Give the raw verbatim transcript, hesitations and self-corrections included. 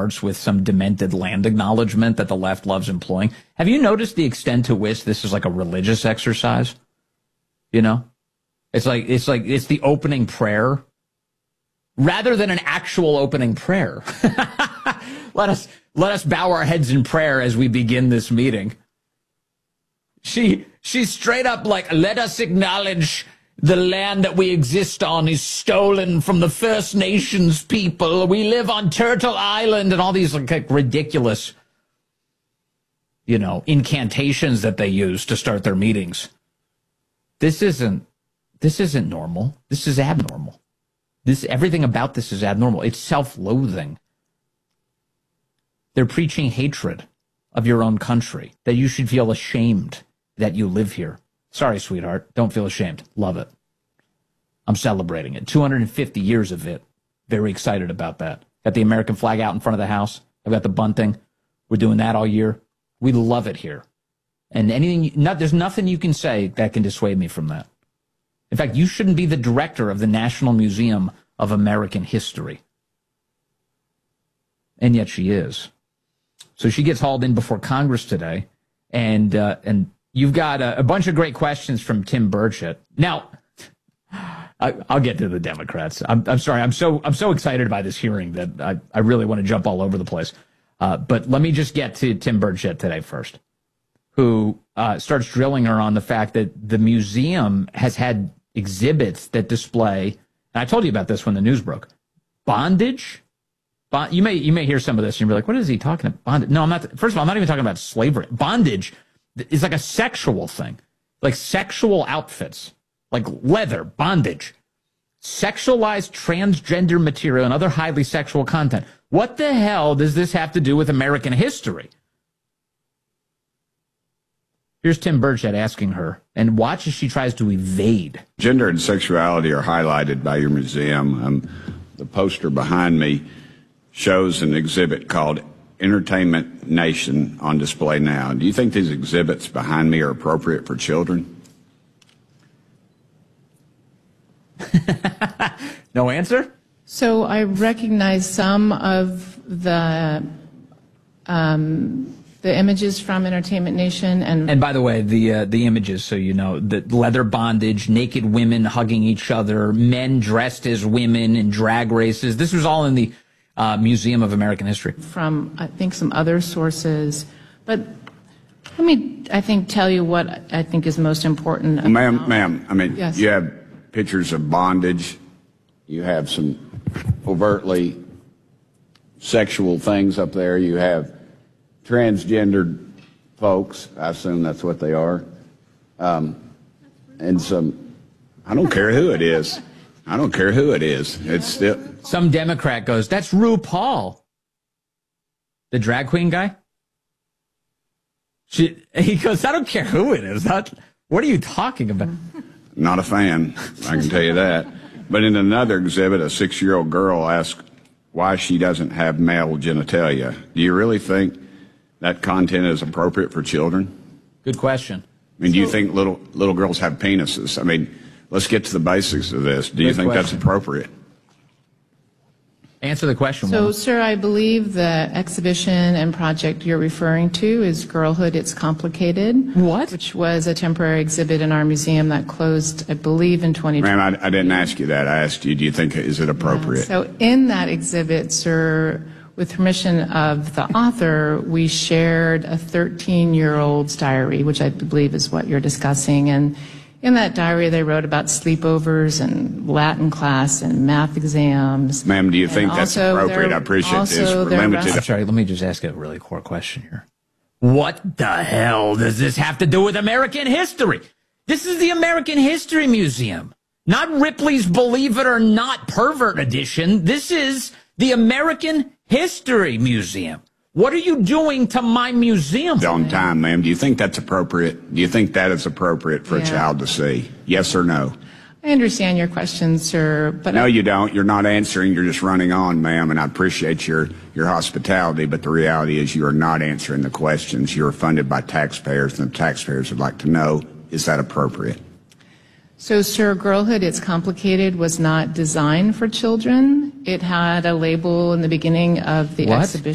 starts with some demented land acknowledgement that the left loves employing. Have you noticed the extent to which this is like a religious exercise? You know, it's like it's like it's the opening prayer rather than an actual opening prayer. let us let us bow our heads in prayer as we begin this meeting. She she's straight up like, let us acknowledge the land that we exist on is stolen from the First Nations people. We live on Turtle Island, and all these like ridiculous, you know, incantations that they use to start their meetings. This isn't this isn't normal. This is abnormal. This everything about this is abnormal. It's self-loathing. They're preaching hatred of your own country, that you should feel ashamed that you live here. Sorry, sweetheart. Don't feel ashamed. Love it. I'm celebrating it. two hundred fifty years of it. Very excited about that. Got the American flag out in front of the house. I've got the bunting. We're doing that all year. We love it here. And anything, not, there's nothing you can say that can dissuade me from that. In fact, you shouldn't be the director of the National Museum of American History. And yet she is. So she gets hauled in before Congress today. And, uh, and, You've got a, a bunch of great questions from Tim Burchett. Now, I, I'll get to the Democrats. I'm, I'm sorry. I'm so I'm so excited by this hearing that I, I really want to jump all over the place. Uh, but let me just get to Tim Burchett today first, who uh, starts drilling her on the fact that the museum has had exhibits that display, and I told you about this when the news broke, bondage. Bond, you may you may hear some of this and you're like, what is he talking about? Bondage? No, I'm not. First of all, I'm not even talking about slavery. Bondage. It's like a sexual thing, like sexual outfits, like leather, bondage, sexualized transgender material, and other highly sexual content. What the hell does this have to do with American history? Here's Tim Burchett asking her, and watch as she tries to evade. Gender and sexuality are highlighted by your museum. Um, the poster behind me shows an exhibit called Entertainment Nation on display now. Do you think these exhibits behind me are appropriate for children? No answer? So I recognize some of the um, the images from Entertainment Nation, and and by the way, the uh, the images, so you know, the leather bondage, naked women hugging each other, men dressed as women in drag races. This was all in the Uh, Museum of American History. From, I think, some other sources. But let me, I think, tell you what I think is most important. Well, ma'am, ma'am, I mean, yes. You have pictures of bondage. You have some overtly sexual things up there. You have transgendered folks. I assume that's what they are. Um, and some, I don't care who it is. I don't care who it is. It's still... Some Democrat goes, that's RuPaul. The drag queen guy? She, he goes, I don't care who it is. Not, what are you talking about? Not a fan, I can tell you that. But in another exhibit, a six-year-old girl asked why she doesn't have male genitalia. Do you really think that content is appropriate for children? Good question. I mean, do you think little little girls have penises? I mean, let's get to the basics of this. Do you Good think question. that's appropriate? Answer the question. So, woman. sir, I believe the exhibition and project you're referring to is Girlhood, It's Complicated. What? Which was a temporary exhibit in our museum that closed, I believe, in twenty twenty. Ma'am, I, I didn't ask you that. I asked you, do you think, is it appropriate? So in that exhibit, sir, with permission of the author, we shared a thirteen-year-old's diary, which I believe is what you're discussing. And in that diary, they wrote about sleepovers and Latin class and math exams. Ma'am, do you think that's appropriate? I appreciate this. We're limited. I'm sorry, let me just ask a really core question here. What the hell does this have to do with American history? This is the American History Museum, not Ripley's Believe It or Not Pervert Edition. This is the American History Museum. What are you doing to my museum? On time, ma'am. Do you think that's appropriate? Do you think that is appropriate for Yeah. a child to see? Yes or no? I understand your question, sir, but No, I, you don't. You're not answering. You're just running on, ma'am, and I appreciate your, your hospitality, but the reality is you are not answering the questions. You are funded by taxpayers, and the taxpayers would like to know, is that appropriate? So, sir, Girlhood, It's Complicated was not designed for children. It had a label in the beginning of the What? exhibition.